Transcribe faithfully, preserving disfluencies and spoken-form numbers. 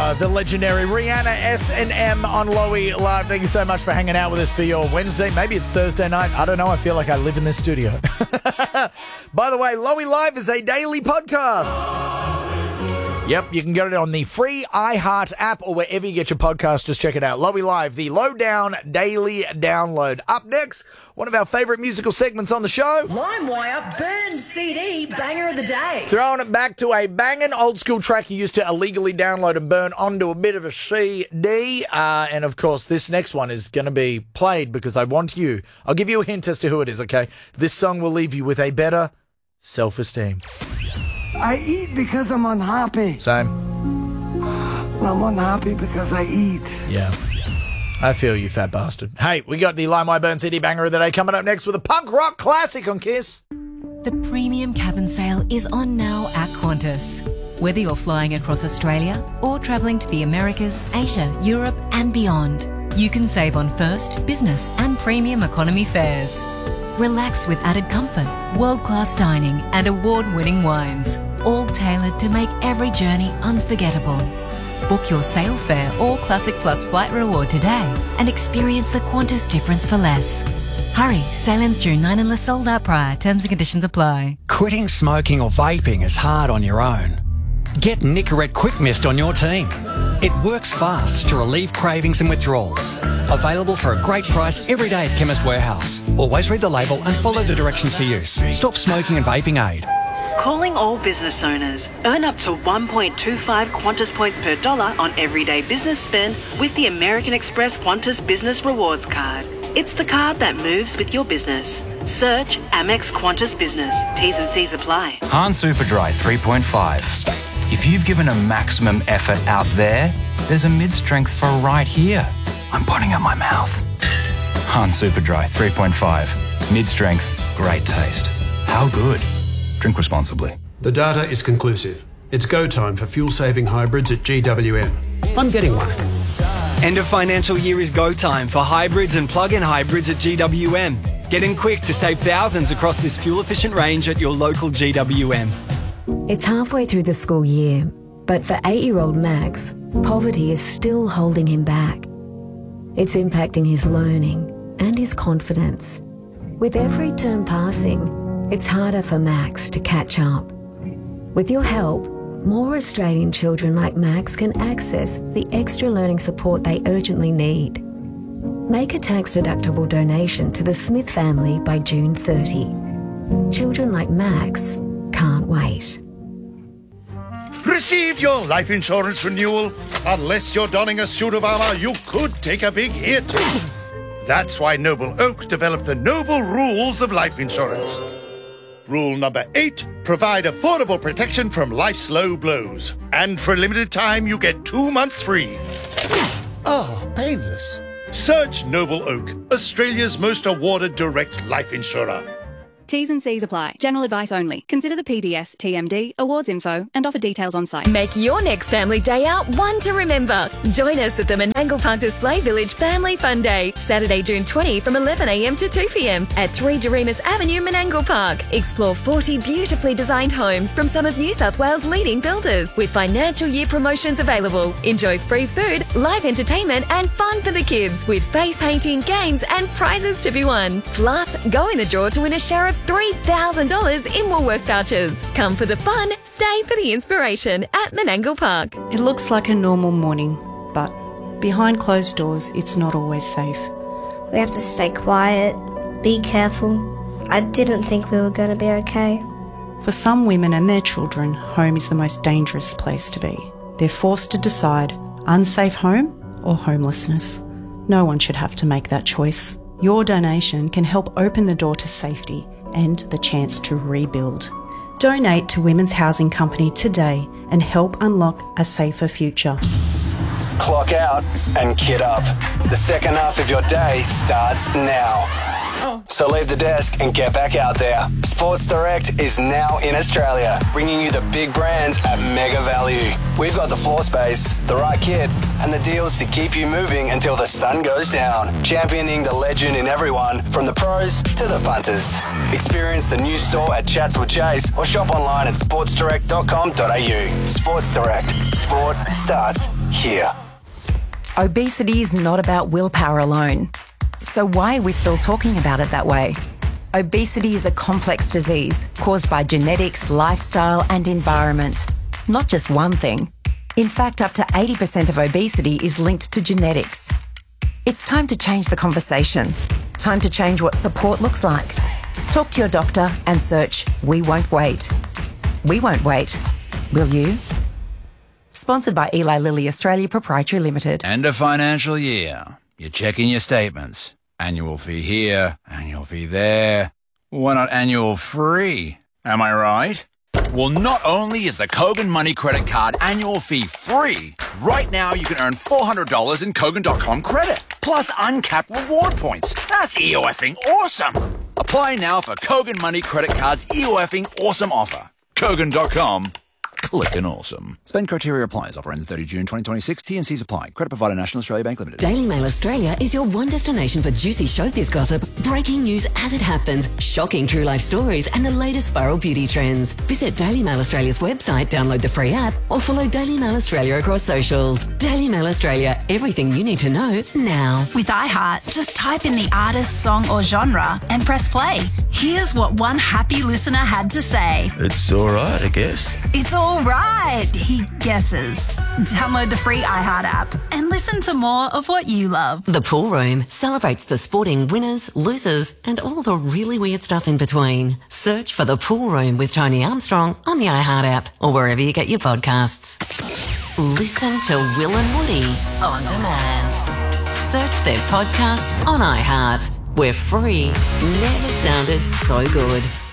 Uh, the legendary Rihanna S and M on Lowy Live. Thank you so much for hanging out with us for your Wednesday. Maybe it's Thursday night. I don't know. I feel like I live in this studio. By the way, Lowy Live is a daily podcast. Yep, you can get it on the free iHeart app or wherever you get your podcast. Just check it out. Lowy Live, the lowdown daily download. Up next, one of our favourite musical segments on the show. LimeWire Burn C D Banger of the Day. Throwing it back to a banging old school track you used to illegally download and burn onto a bit of a C D. Uh, and of course, this next one is going to be played because I want you. I'll give you a hint as to who it is, okay? This song will leave you with a better self-esteem. I eat because I'm unhappy. Same. I'm unhappy because I eat. Yeah. I feel you, fat bastard. Hey, we got the LimeWire Burn C D Banger of the Day coming up next with a punk rock classic on Kiss. The premium cabin sale is on now at Qantas. Whether you're flying across Australia or travelling to the Americas, Asia, Europe and beyond, you can save on first, business and premium economy fares. Relax with added comfort, world-class dining and award-winning wines, all tailored to make every journey unforgettable. Book your Sail Fare or Classic Plus flight reward today and experience the Qantas difference for less. Hurry, sail ends June ninth unless sold out prior. Terms and conditions apply. Quitting smoking or vaping is hard on your own. Get Nicorette Quick Mist on your team. It works fast to relieve cravings and withdrawals. Available for a great price every day at Chemist Warehouse. Always read the label and follow the directions for use. Stop smoking and vaping aid. Calling all business owners. Earn up to one point two five Qantas points per dollar on everyday business spend with the American Express Qantas Business Rewards Card. It's the card that moves with your business. Search Amex Qantas Business. T's and C's apply. Han Superdry three point five. If you've given a maximum effort out there, there's a mid-strength for right here. I'm putting up my mouth. Han Superdry three point five. Mid-strength, great taste. How good? Drink responsibly. The data is conclusive. It's go time for fuel-saving hybrids at G W M. I'm getting one. End of financial year is go time for hybrids and plug-in hybrids at G W M. Get in quick to save thousands across this fuel-efficient range at your local G W M. It's halfway through the school year, but for eight-year-old Max, poverty is still holding him back. It's impacting his learning and his confidence. With every term passing, it's harder for Max to catch up. With your help, more Australian children like Max can access the extra learning support they urgently need. Make a tax-deductible donation to the Smith family by June thirtieth. Children like Max can't wait. Receive your life insurance renewal. Unless you're donning a suit of armour, you could take a big hit. That's why Noble Oak developed the Noble Rules of Life Insurance. Rule number eight, provide affordable protection from life's low blows. And for a limited time, you get two months free. Oh, painless. Search Noble Oak, Australia's most awarded direct life insurer. T's and C's apply. General advice only. Consider the P D S, T M D, awards info, and offer details on site. Make your next family day out one to remember. Join us at the Menangle Park Display Village Family Fun Day, Saturday, June twentieth from eleven a m to two p m at three Doremus Avenue, Menangle Park. Explore forty beautifully designed homes from some of New South Wales' leading builders with financial year promotions available. Enjoy free food, live entertainment, and fun for the kids with face painting, games, and prizes to be won. Plus, go in the draw to win a share of three thousand dollars in Woolworths vouchers. Come for the fun, stay for the inspiration at Menangle Park. It looks like a normal morning, but behind closed doors, it's not always safe. We have to stay quiet, be careful. I didn't think we were going to be okay. For some women and their children, home is the most dangerous place to be. They're forced to decide unsafe home or homelessness. No one should have to make that choice. Your donation can help open the door to safety and the chance to rebuild. Donate to Women's Housing Company today and help unlock a safer future. Clock out and kid up. The second half of your day starts now. Oh. So leave the desk and get back out there. Sports Direct is now in Australia, bringing you the big brands at mega value. We've got the floor space, the right kit, and the deals to keep you moving until the sun goes down. Championing the legend in everyone, from the pros to the punters. Experience the new store at Chatswood Chase or shop online at sports direct dot com dot a u. Sports Direct. Sport starts here. Obesity is not about willpower alone. So why are we still talking about it that way? Obesity is a complex disease caused by genetics, lifestyle and environment. Not just one thing. In fact, up to eighty percent of obesity is linked to genetics. It's time to change the conversation. Time to change what support looks like. Talk to your doctor and search We Won't Wait. We won't wait. Will you? Sponsored by Eli Lilly Australia Proprietary Limited. End of financial year. You're checking your statements. Annual fee here, annual fee there. Why not annual free? Am I right? Well, not only is the Kogan Money Credit Card annual fee free, right now you can earn four hundred dollars in Kogan dot com credit, plus uncapped reward points. That's E O F-ing awesome. Apply now for Kogan Money Credit Card's E O F-ing awesome offer. Kogan dot com. Clickin' awesome. Spend criteria applies. Offer ends thirtieth of June twenty twenty-six. T and C's apply. Credit provider National Australia Bank Limited. Daily Mail Australia is your one destination for juicy showbiz gossip, breaking news as it happens, shocking true life stories, and the latest viral beauty trends. Visit Daily Mail Australia's website, download the free app, or follow Daily Mail Australia across socials. Daily Mail Australia, everything you need to know now. With iHeart, just type in the artist, song, or genre and press play. Here's what one happy listener had to say. It's all right, I guess. It's all right, he guesses. Download the free iHeart app and listen to more of what you love. The Pool Room celebrates the sporting winners, losers, and all the really weird stuff in between. Search for The Pool Room with Tony Armstrong on the iHeart app or wherever you get your podcasts. Listen to Will and Woody on demand. Search their podcast on iHeart. We're free. Never sounded so good.